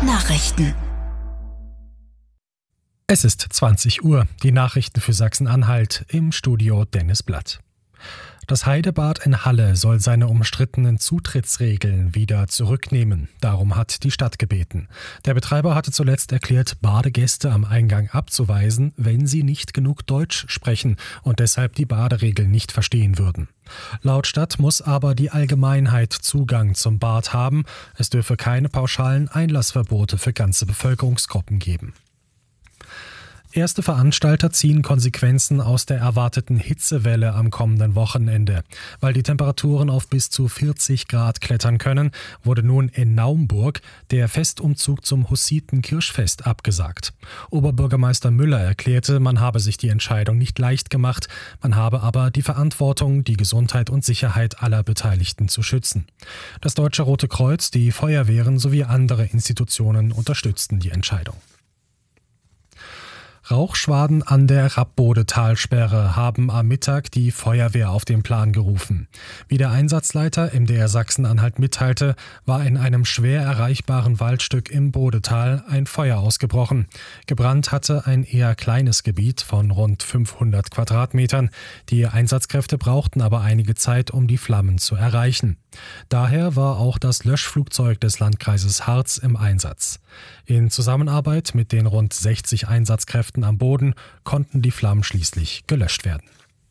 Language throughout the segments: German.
Nachrichten. Es ist 20 Uhr. Die Nachrichten für Sachsen-Anhalt, im Studio Dennis Blatt. Das Heidebad in Halle soll seine umstrittenen Zutrittsregeln wieder zurücknehmen. Darum hat die Stadt gebeten. Der Betreiber hatte zuletzt erklärt, Badegäste am Eingang abzuweisen, wenn sie nicht genug Deutsch sprechen und deshalb die Baderegeln nicht verstehen würden. Laut Stadt muss aber die Allgemeinheit Zugang zum Bad haben. Es dürfe keine pauschalen Einlassverbote für ganze Bevölkerungsgruppen geben. Erste Veranstalter ziehen Konsequenzen aus der erwarteten Hitzewelle am kommenden Wochenende. Weil die Temperaturen auf bis zu 40 Grad klettern können, wurde nun in Naumburg der Festumzug zum Hussiten-Kirschfest abgesagt. Oberbürgermeister Müller erklärte, man habe sich die Entscheidung nicht leicht gemacht, man habe aber die Verantwortung, die Gesundheit und Sicherheit aller Beteiligten zu schützen. Das Deutsche Rote Kreuz, die Feuerwehren sowie andere Institutionen unterstützten die Entscheidung. Rauchschwaden an der Rappbode-Talsperre haben am Mittag die Feuerwehr auf den Plan gerufen. Wie der Einsatzleiter MDR Sachsen-Anhalt mitteilte, war in einem schwer erreichbaren Waldstück im Bodetal ein Feuer ausgebrochen. Gebrannt hatte ein eher kleines Gebiet von rund 500 Quadratmetern. Die Einsatzkräfte brauchten aber einige Zeit, um die Flammen zu erreichen. Daher war auch das Löschflugzeug des Landkreises Harz im Einsatz. In Zusammenarbeit mit den rund 60 Einsatzkräften am Boden konnten die Flammen schließlich gelöscht werden.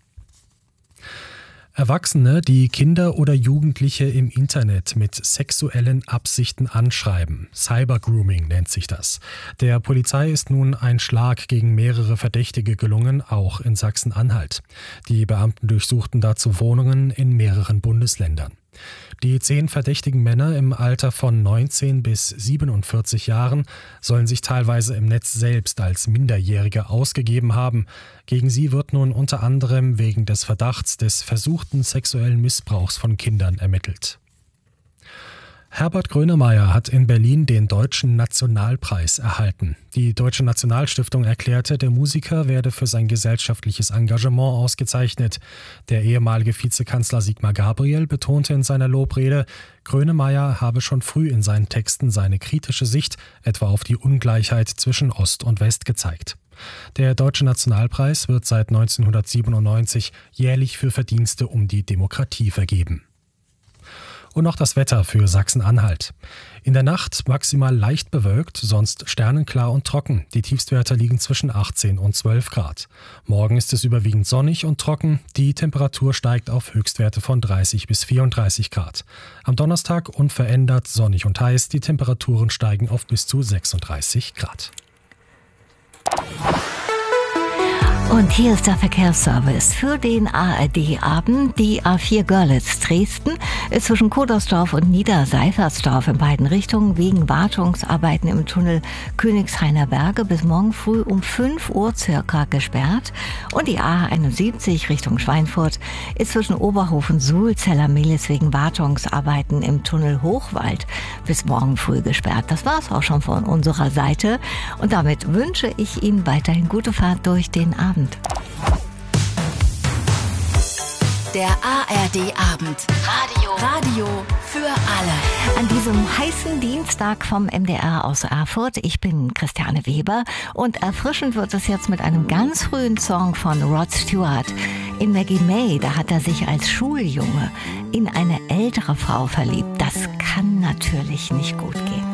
Erwachsene, die Kinder oder Jugendliche im Internet mit sexuellen Absichten anschreiben. Cybergrooming nennt sich das. Der Polizei ist nun ein Schlag gegen mehrere Verdächtige gelungen, auch in Sachsen-Anhalt. Die Beamten durchsuchten dazu Wohnungen in mehreren Bundesländern. Die 10 verdächtigen Männer im Alter von 19 bis 47 Jahren sollen sich teilweise im Netz selbst als Minderjährige ausgegeben haben. Gegen sie wird nun unter anderem wegen des Verdachts des versuchten sexuellen Missbrauchs von Kindern ermittelt. Herbert Grönemeyer hat in Berlin den Deutschen Nationalpreis erhalten. Die Deutsche Nationalstiftung erklärte, der Musiker werde für sein gesellschaftliches Engagement ausgezeichnet. Der ehemalige Vizekanzler Sigmar Gabriel betonte in seiner Lobrede, Grönemeyer habe schon früh in seinen Texten seine kritische Sicht etwa auf die Ungleichheit zwischen Ost und West gezeigt. Der Deutsche Nationalpreis wird seit 1997 jährlich für Verdienste um die Demokratie vergeben. Und noch das Wetter für Sachsen-Anhalt. In der Nacht maximal leicht bewölkt, sonst sternenklar und trocken. Die Tiefstwerte liegen zwischen 18 und 12 Grad. Morgen ist es überwiegend sonnig und trocken. Die Temperatur steigt auf Höchstwerte von 30 bis 34 Grad. Am Donnerstag unverändert sonnig und heiß. Die Temperaturen steigen auf bis zu 36 Grad. Und hier ist der Verkehrsservice für den ARD-Abend. Die A4 Görlitz-Dresden ist zwischen Kodersdorf und Niederseifersdorf in beiden Richtungen wegen Wartungsarbeiten im Tunnel Königshainer Berge bis morgen früh um 5 Uhr circa gesperrt. Und die A71 Richtung Schweinfurt ist zwischen Oberhofen-Suhl-Zellermehlis wegen Wartungsarbeiten im Tunnel Hochwald bis morgen früh gesperrt. Das war's auch schon von unserer Seite. Und damit wünsche ich Ihnen weiterhin gute Fahrt durch den Abend. Der ARD-Abend. Radio für alle. An diesem heißen Dienstag vom MDR aus Erfurt. Ich bin Christiane Weber und erfrischend wird es jetzt mit einem ganz frühen Song von Rod Stewart. In Maggie May, da hat er sich als Schuljunge in eine ältere Frau verliebt. Das kann natürlich nicht gut gehen.